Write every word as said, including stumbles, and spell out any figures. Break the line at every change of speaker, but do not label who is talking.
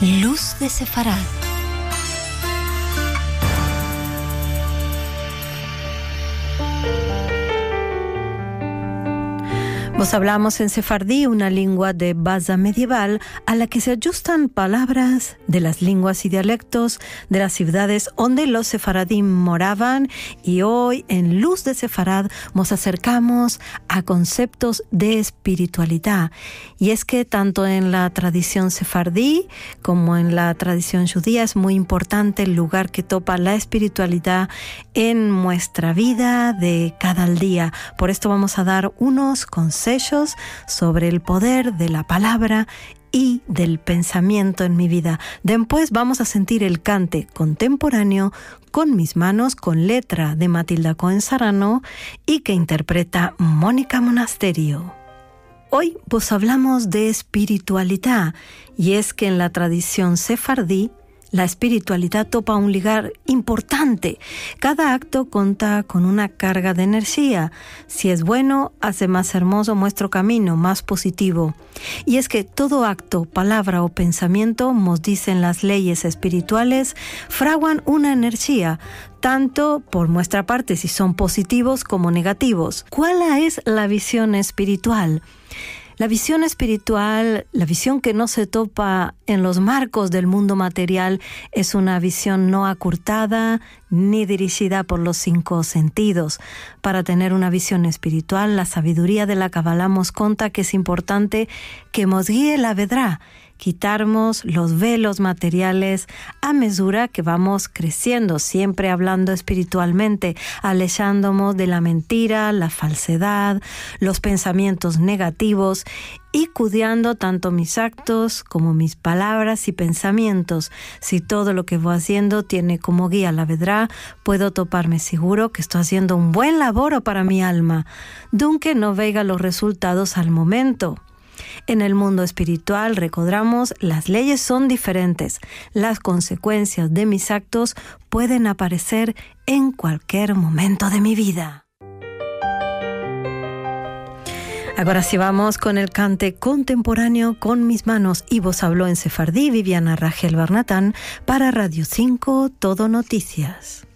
Luz de Sefarad. Vos hablamos en sefardí, una lengua de base medieval a la que se ajustan palabras de las lenguas y dialectos de las ciudades donde los sefaradim moraban, y hoy en Luz de Sefarad nos acercamos a conceptos de espiritualidad. Y es que tanto en la tradición sefardí como en la tradición judía es muy importante el lugar que topa la espiritualidad en nuestra vida de cada día. Por esto vamos a dar unos consejos sobre el poder de la palabra y del pensamiento en mi vida. Después vamos a sentir el cante contemporáneo con mis manos, con letra de Matilda Cohen Sarano y que interpreta Mónica Monasterio. Hoy vos hablamos de espiritualidad, y es que en la tradición sefardí la espiritualidad topa un lugar importante. Cada acto cuenta con una carga de energía. Si es bueno, hace más hermoso nuestro camino, más positivo. Y es que todo acto, palabra o pensamiento, nos dicen las leyes espirituales, fraguan una energía, tanto por nuestra parte si son positivos como negativos. ¿Cuál es la visión espiritual? La visión espiritual, la visión que no se topa en los marcos del mundo material, es una visión no acurtada ni dirigida por los cinco sentidos. Para tener una visión espiritual, la sabiduría de la Kabbalah nos cuenta que es importante que nos guíe la vedrá, quitarnos los velos materiales a medida que vamos creciendo, siempre hablando espiritualmente, alejándonos de la mentira, la falsedad, los pensamientos negativos y cuidando tanto mis actos como mis palabras y pensamientos. Si todo lo que voy haciendo tiene como guía la vedrá, puedo toparme seguro que estoy haciendo un buen laboro para mi alma, aunque no vea los resultados al momento. En el mundo espiritual, recordamos, las leyes son diferentes. Las consecuencias de mis actos pueden aparecer en cualquier momento de mi vida. Ahora sí vamos con el cante contemporáneo con mis manos. Y vos habló en sefardí Viviana Rachel Barnatán para Radio cinco Todo Noticias.